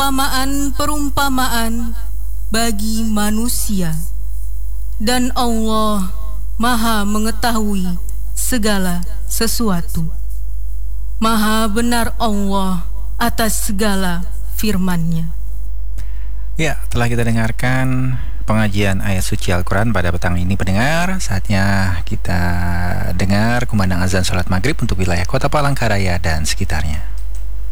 perumpamaan-perumpamaan bagi manusia. Dan Allah Maha mengetahui segala sesuatu. Maha benar Allah atas segala firman-Nya. Ya, telah kita dengarkan pengajian ayat suci Al-Quran pada petang ini, pendengar. Saatnya kita dengar kumandang azan sholat maghrib untuk wilayah Kota Palangkaraya dan sekitarnya.